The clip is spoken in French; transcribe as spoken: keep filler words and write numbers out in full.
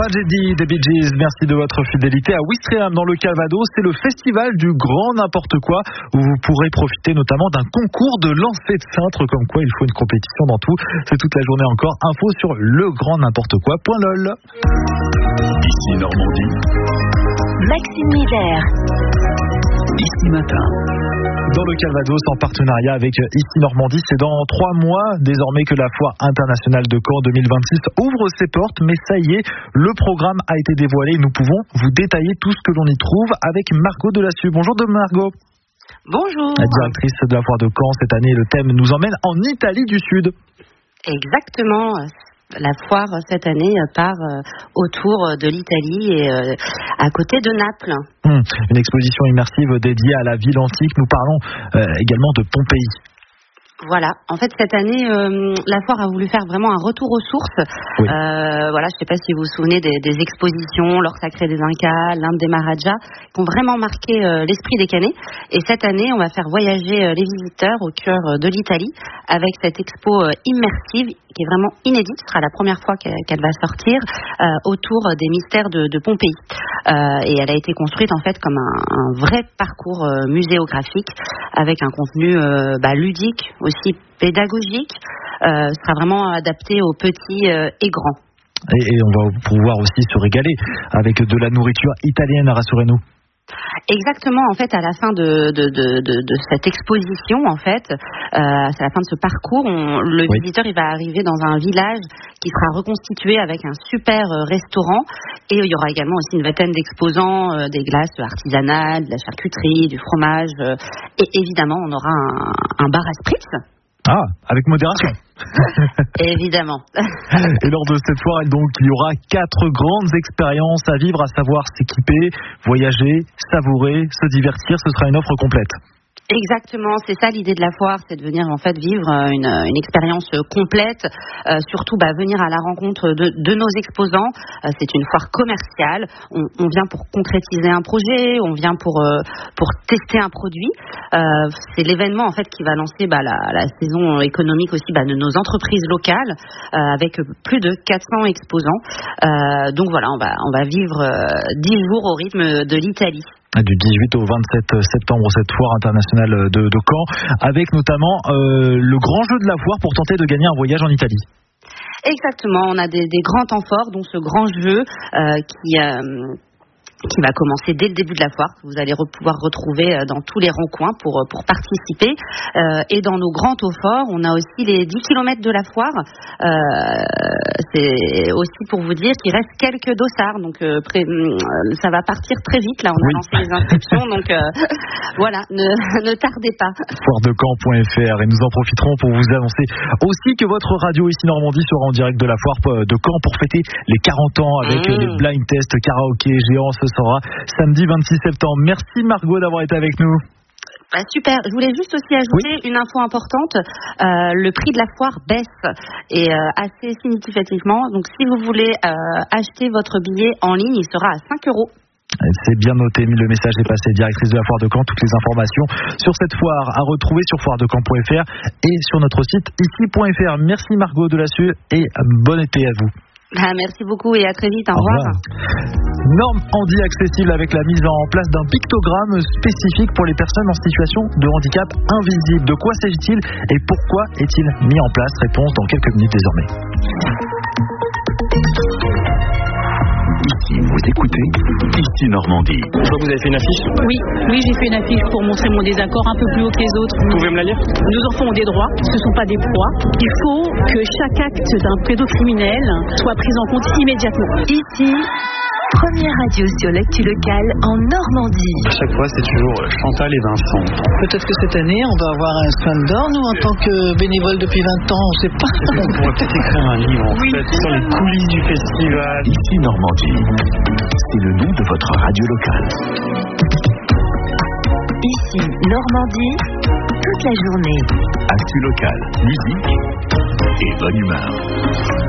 Tragedy des Bee Gees, merci de votre fidélité. À Ouistreham, dans le Calvados, c'est le festival du grand n'importe quoi, où vous pourrez profiter notamment d'un concours de lancer de cintre, comme quoi il faut une compétition dans tout. C'est toute la journée encore. Info sur le grand n'importe quoi.lol. Ici Normandie. Maxime Miller. Ici Matin. Dans le Calvados, en partenariat avec Ici Normandie, c'est dans trois mois désormais que la Foire internationale de Caen deux mille vingt-six ouvre ses portes, mais ça y est, le programme a été dévoilé et nous pouvons vous détailler tout ce que l'on y trouve avec Margot Delassieux. Bonjour de Margot. Bonjour. La directrice de la Foire de Caen, cette année, le thème nous emmène en Italie du Sud. Exactement. La foire cette année part autour de l'Italie et à côté de Naples. Hum, une exposition immersive dédiée à la ville antique. Nous parlons euh, également de Pompéi. Voilà. En fait, cette année, euh, la foire a voulu faire vraiment un retour aux sources. Oui. Euh, voilà, je ne sais pas si vous vous souvenez des, des expositions, l'or sacré des Incas, l'Inde des Maharajas, qui ont vraiment marqué euh, l'esprit des Canets. Et cette année, on va faire voyager euh, les visiteurs au cœur euh, de l'Italie avec cette expo euh, immersive qui est vraiment inédite. Ce sera la première fois qu'elle, qu'elle va sortir euh, autour des mystères de, de Pompéi. Euh, et elle a été construite en fait comme un, un vrai parcours euh, muséographique avec un contenu euh, bah, ludique, aussi pédagogique, euh, sera vraiment adapté aux petits euh, et grands. Et, et on va pouvoir aussi se régaler avec de la nourriture italienne, rassurez-nous. Exactement, en fait, à la fin de, de, de, de, de cette exposition, en fait, euh, à la fin de ce parcours, on, le oui. visiteur il va arriver dans un village qui sera reconstitué avec un super euh, restaurant et il y aura également aussi une vingtaine d'exposants, euh, des glaces artisanales, de la charcuterie, du fromage euh, et évidemment on aura un, un bar à spritz. Ah, avec modération. Évidemment. Et lors de cette foire, donc, il y aura quatre grandes expériences à vivre, à savoir s'équiper, voyager, savourer, se divertir. Ce sera une offre complète. Exactement, c'est ça l'idée de la foire, c'est de venir en fait vivre une, une expérience complète, euh, surtout bah, venir à la rencontre de, de nos exposants. Euh, c'est une foire commerciale, on, on vient pour concrétiser un projet, on vient pour euh, pour tester un produit. Euh, c'est l'événement en fait qui va lancer bah, la, la saison économique aussi bah, de nos entreprises locales euh, avec plus de quatre cents exposants. Euh, donc voilà, on va on va vivre euh, dix jours au rythme de l'Italie. Du dix-huit au vingt-sept septembre, cette foire internationale de, de Caen, avec notamment euh, le grand jeu de la foire pour tenter de gagner un voyage en Italie. Exactement, on a des, des grands temps forts, dont ce grand jeu euh, qui... Euh, qui va commencer dès le début de la foire, que vous allez re- pouvoir retrouver dans tous les ronds-coins pour, pour participer. Euh, et dans nos grands taux forts, on a aussi les dix kilomètres de la foire. Euh, c'est aussi pour vous dire qu'il reste quelques dossards. Donc, euh, pré- ça va partir très vite. Là, on a oui. lancé les inscriptions. Donc, euh, voilà, ne, ne tardez pas. foire de caen point f r et nous en profiterons pour vous annoncer aussi que votre radio ici Normandie sera en direct de la foire de Caen pour fêter les quarante ans avec mmh. les blind tests karaoké géants. Ce sera samedi vingt-six septembre. Merci Margot d'avoir été avec nous. Bah, super. Je voulais juste aussi ajouter oui. une info importante. Euh, le prix de la foire baisse et euh, assez significativement. Donc si vous voulez euh, acheter votre billet en ligne, il sera à cinq euros. C'est bien noté, le message est passé. Directrice de la Foire de Caen, toutes les informations sur cette foire à retrouver sur foire de caen point f r et sur notre site ici point f r. Merci Margot Delassieux et bon été à vous. Ah, merci beaucoup et à très vite. Au, Au revoir. revoir. Normandie accessible avec la mise en place d'un pictogramme spécifique pour les personnes en situation de handicap invisible. De quoi s'agit-il et pourquoi est-il mis en place? Réponse dans quelques minutes désormais. Ici, vous écoutez Ici Normandie. Je vois que vous avez fait une affiche. Oui, oui, j'ai fait une affiche pour montrer mon désaccord un peu plus haut que les autres. Vous pouvez me la lire? Nos enfants ont des droits, ce ne sont pas des proies. Il faut que chaque acte d'un pédocriminel soit pris en compte immédiatement. Ici, première radio sur l'actu locale en Normandie. À chaque fois, c'est toujours Chantal et Vincent. Peut-être que cette année, on va avoir un stand d'or. Nous, en tant que bénévole depuis vingt ans, on ne sait pas. On pourrait peut-être écrire un livre, en oui. fait, sur les coulisses du festival. Ici Normandie, c'est le nom de votre radio locale. Ici Normandie, toute la journée. Actu locale, musique et bonne humeur.